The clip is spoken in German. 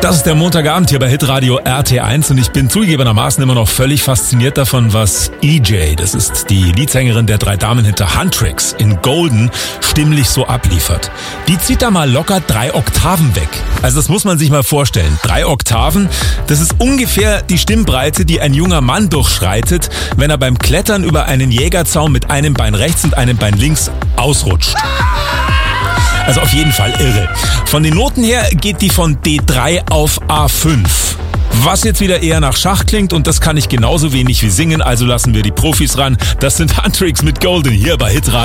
Das ist der Montagabend hier bei Hitradio RT1 und ich bin zugegebenermaßen immer noch völlig fasziniert davon, was EJ, das ist die Leadsängerin der 3 Damen hinter Huntrix in Golden, stimmlich so abliefert. Die zieht da mal locker 3 Oktaven weg. Also das muss man sich mal vorstellen. 3 Oktaven, das ist ungefähr die Stimmbreite, die ein junger Mann durchschreitet, wenn er beim Klettern über einen Jägerzaun mit einem Bein rechts und einem Bein links ausrutscht. Also auf jeden Fall irre. Von den Noten her geht die von D3 auf A5. Was jetzt wieder eher nach Schach klingt und das kann ich genauso wenig wie singen, also lassen wir die Profis ran. Das sind Huntrix mit Golden hier bei Hitradio.